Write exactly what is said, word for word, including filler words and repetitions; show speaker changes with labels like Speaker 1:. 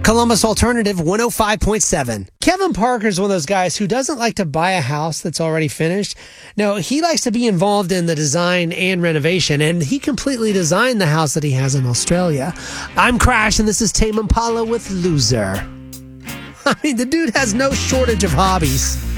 Speaker 1: Columbus Alternative one oh five point seven. Kevin Parker's one of those guys who doesn't like to buy a house that's already finished. No, he likes to be involved in the design and renovation, and he completely designed the house that he has in Australia. I'm Crash, and this is Tame Impala with Loser. I mean, the dude has no shortage of hobbies.